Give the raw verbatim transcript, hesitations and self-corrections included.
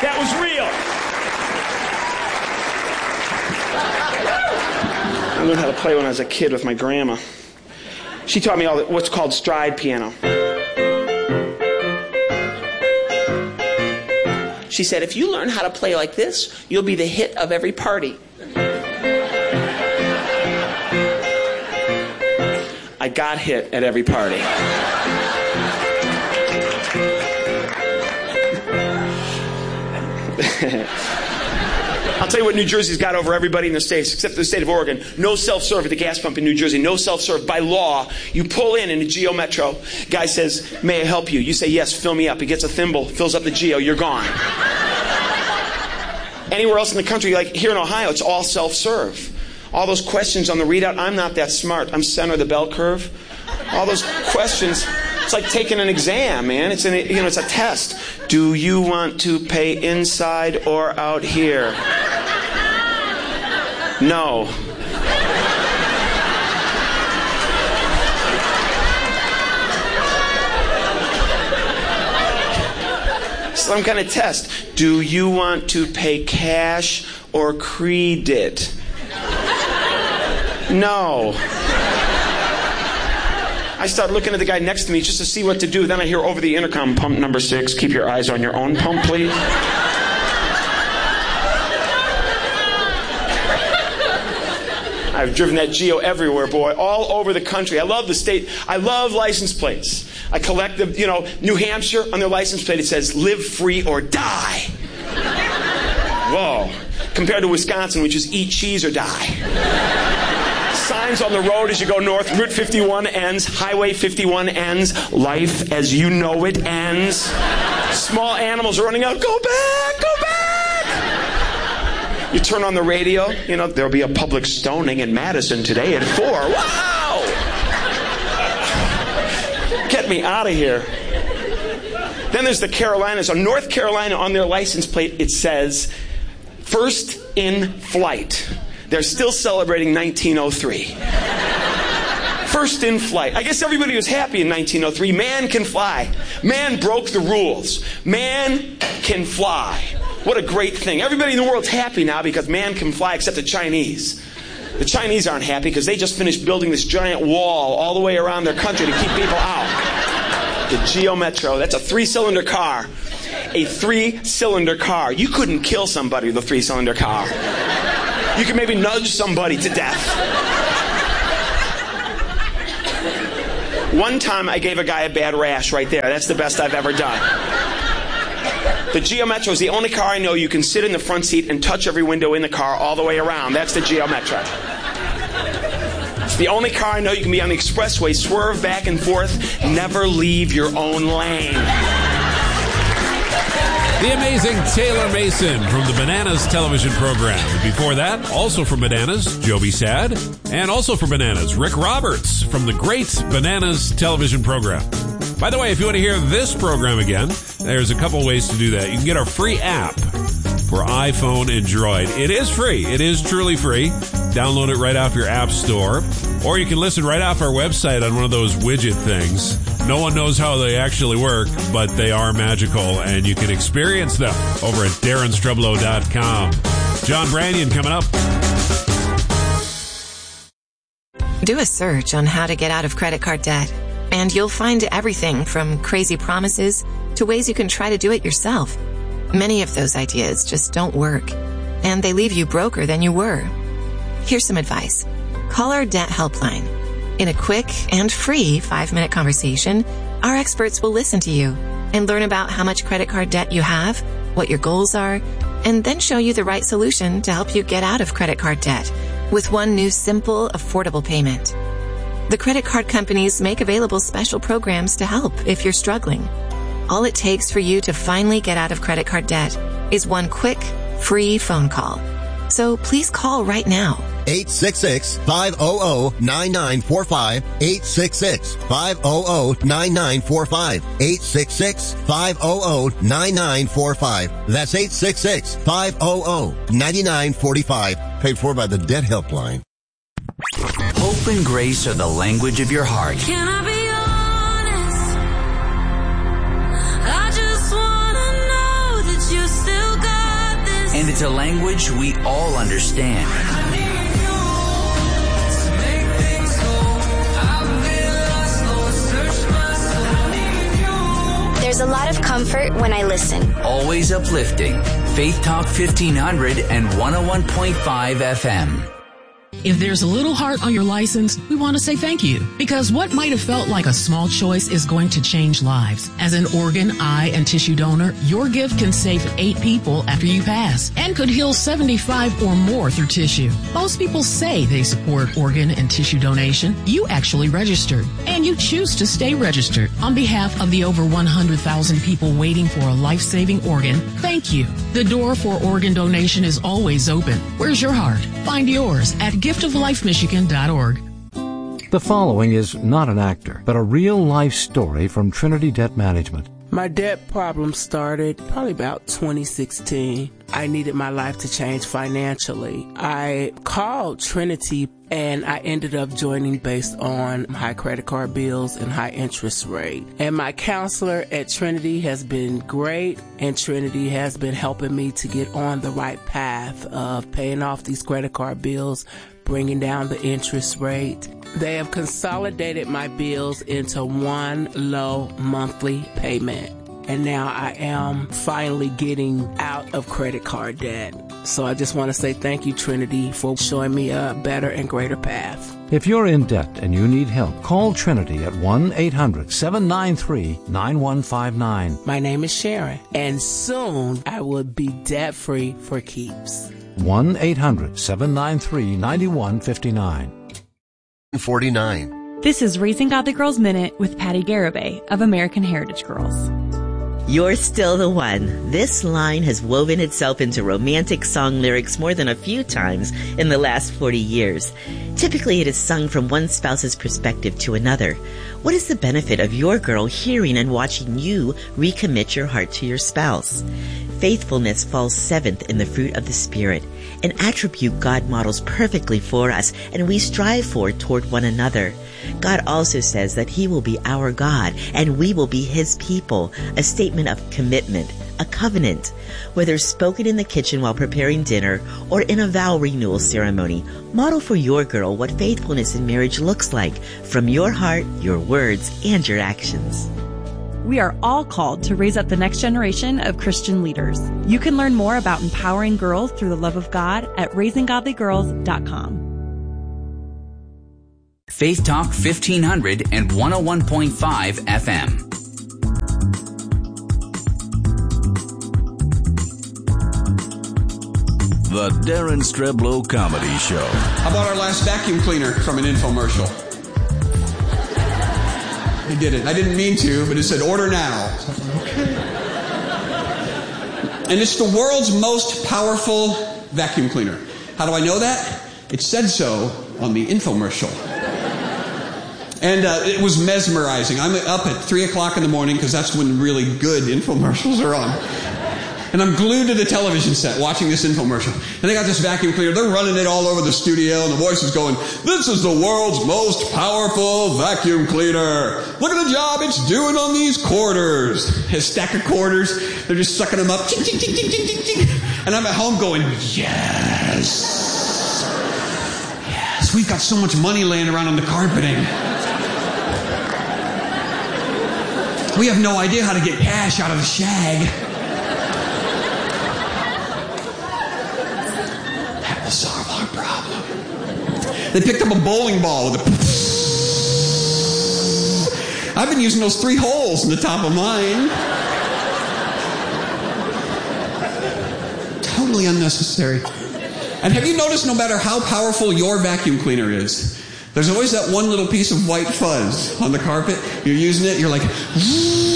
That was real. I learned how to play when I was a kid with my grandma. She taught me all the, what's called stride piano. She said, if you learn how to play like this, you'll be the hit of every party. I got hit at every party. I'll tell you what New Jersey's got over everybody in the states, except for the state of Oregon. No self-serve at the gas pump in New Jersey. No self-serve. By law, you pull in in a Geo Metro. Guy says, may I help you? You say, yes, fill me up. He gets a thimble, fills up the Geo, you're gone. Anywhere else in the country, like here in Ohio, it's all self-serve. All those questions on the readout, I'm not that smart. I'm center of the bell curve. All those questions, it's like taking an exam, man. It's an, you know, it's a test. Do you want to pay inside or out here? No. Some kind of test. Do you want to pay cash or credit? No. I start looking at the guy next to me just to see what to do. Then I hear over the intercom, pump number six, keep your eyes on your own pump, please. I've driven that Geo everywhere, boy, all over the country. I love the state. I love license plates. I collect the, you know, New Hampshire, on their license plate it says, live free or die. Whoa. Compared to Wisconsin, which is eat cheese or die. Signs on the road as you go north. Route fifty-one ends. Highway fifty-one ends. Life as you know it ends. Small animals are running out. Go back! Go back! You turn on the radio. You know, there'll be a public stoning in Madison today at four. Wow! Get me out of here. Then there's the Carolinas. On North Carolina, on their license plate, it says, first in flight. They're still celebrating nineteen oh three. First in flight. I guess everybody was happy in nineteen oh three. Man can fly. Man broke the rules. Man can fly. What a great thing. Everybody in the world's happy now because man can fly except the Chinese. The Chinese aren't happy because they just finished building this giant wall all the way around their country to keep people out. The Geo Metro. That's a three-cylinder car. A three-cylinder car. You couldn't kill somebody with a three-cylinder car. You can maybe nudge somebody to death. One time I gave a guy a bad rash right there. That's the best I've ever done. The Geo Metro is the only car I know you can sit in the front seat and touch every window in the car all the way around. That's the Geo Metro. It's the only car I know you can be on the expressway, swerve back and forth, never leave your own lane. The amazing Taylor Mason from the Bananas television program. Before that, also from Bananas, Joby Sad. And also from Bananas, Rick Roberts from the great Bananas television program. By the way, if you want to hear this program again, there's a couple ways to do that. You can get our free app for iPhone and Droid. It is free. It is truly free. Download it right off your app store. Or you can listen right off our website on one of those widget things. No one knows how they actually work, but they are magical, and you can experience them over at darren strublow dot com. John Branyan coming up. Do a search on how to get out of credit card debt, and you'll find everything from crazy promises to ways you can try to do it yourself. Many of those ideas just don't work, and they leave you broker than you were. Here's some advice. Call our debt helpline. In a quick and free five-minute conversation, our experts will listen to you and learn about how much credit card debt you have, what your goals are, and then show you the right solution to help you get out of credit card debt with one new simple, affordable payment. The credit card companies make available special programs to help if you're struggling. All it takes for you to finally get out of credit card debt is one quick, free phone call. So please call right now. eight six six, five hundred, nine nine four five. eight six six, five hundred, nine nine four five. eight six six, five hundred, nine nine four five. That's eight six six, five hundred, nine nine four five. Paid for by the Debt Helpline. Hope and grace are the language of your heart. Can I be honest? I just want to know that you still and it's a language we all understand. There's a lot of comfort when I listen. Always uplifting. Faith Talk fifteen hundred and one oh one point five F M. If there's a little heart on your license, we want to say thank you. Because what might have felt like a small choice is going to change lives. As an organ, eye, and tissue donor, your gift can save eight people after you pass and could heal seventy-five or more through tissue. Most people say they support organ and tissue donation. You actually registered, and you choose to stay registered. On behalf of the over one hundred thousand people waiting for a life-saving organ, thank you. The door for organ donation is always open. Where's your heart? Find yours at gift of life michigan dot org. The following is not an actor, but a real-life story from Trinity Debt Management. My debt problem started probably about twenty sixteen. I needed my life to change financially. I called Trinity and I ended up joining based on high credit card bills and high interest rate. And my counselor at Trinity has been great, and Trinity has been helping me to get on the right path of paying off these credit card bills, bringing down the interest rate. They have consolidated my bills into one low monthly payment. And now I am finally getting out of credit card debt. So I just want to say thank you, Trinity, for showing me a better and greater path. If you're in debt and you need help, call Trinity at one eight hundred seven nine three nine one five nine. My name is Sharon, and soon I will be debt-free for keeps. one eight hundred seven nine three nine one five nine. forty-nine. This is Raising Godly Girls Minute with Patty Garibay of American Heritage Girls. You're still the one. This line has woven itself into romantic song lyrics more than a few times in the last forty years. Typically, it is sung from one spouse's perspective to another. What is the benefit of your girl hearing and watching you recommit your heart to your spouse? Faithfulness falls seventh in the fruit of the Spirit, an attribute God models perfectly for us and we strive for toward one another. God also says that He will be our God and we will be His people, a statement of commitment, a covenant. Whether spoken in the kitchen while preparing dinner or in a vow renewal ceremony, model for your girl what faithfulness in marriage looks like from your heart, your words, and your actions. We are all called to raise up the next generation of Christian leaders. You can learn more about empowering girls through the love of God at raising godly girls dot com. Faith Talk fifteen hundred and one oh one point five F M. The Darren Streblow Comedy Show. How about our last vacuum cleaner from an infomercial? I did it. I didn't mean to, but it said order now. Okay. And it's the world's most powerful vacuum cleaner. How do I know that? It said so on the infomercial. And uh, it was mesmerizing. I'm up at three o'clock in the morning because that's when really good infomercials are on. And I'm glued to the television set watching this infomercial. And they got this vacuum cleaner. They're running it all over the studio, and the voice is going, "This is the world's most powerful vacuum cleaner. Look at the job it's doing on these quarters." A stack of quarters. They're just sucking them up. Ching, ching, ching, ching, ching, ching, ching. And I'm at home going, yes. Yes, we've got so much money laying around on the carpeting. We have no idea how to get cash out of the shag. That will solve our problem. They picked up a bowling ball with a... I've been using those three holes in the top of mine. Totally unnecessary. And have you noticed no matter how powerful your vacuum cleaner is, there's always that one little piece of white fuzz on the carpet. You're using it, you're like...